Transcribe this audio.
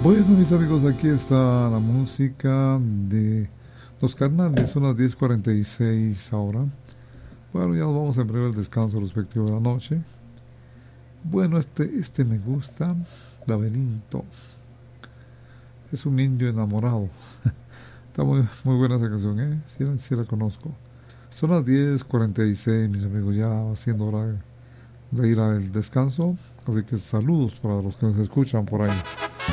Bueno, mis amigos, aquí está la música de los carnales. Son las 10:46 ahora. Bueno, ya nos vamos en breve al descanso respectivo de la noche. Bueno, este me gusta. Laberinto. Es un indio enamorado. Está muy buena esa canción, ¿eh? Sí la conozco. Son las 10:46, mis amigos, ya va siendo hora de ir al descanso. Así que saludos para los que nos escuchan por ahí.